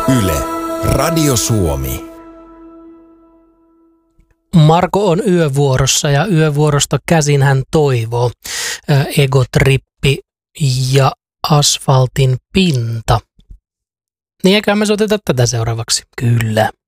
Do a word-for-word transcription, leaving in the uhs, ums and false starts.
Yle, Radio Suomi. Marko on yövuorossa ja yövuorosta käsin hän toivoo. Egotrippi ja asfaltin pinta. Niin eiköhän me soiteta tätä seuraavaksi. Kyllä.